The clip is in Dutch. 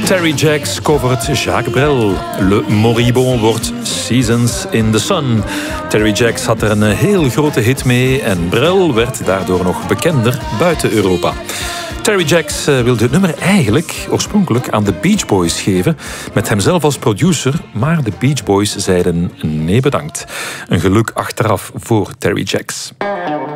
Terry Jacks covert Jacques Brel. Le Moribond wordt Seasons in the Sun. Terry Jacks had er een heel grote hit mee en Brel werd daardoor nog bekender buiten Europa. Terry Jacks wilde het nummer eigenlijk oorspronkelijk aan de Beach Boys geven, met hemzelf als producer, maar de Beach Boys zeiden nee bedankt. Een geluk achteraf voor Terry Jacks.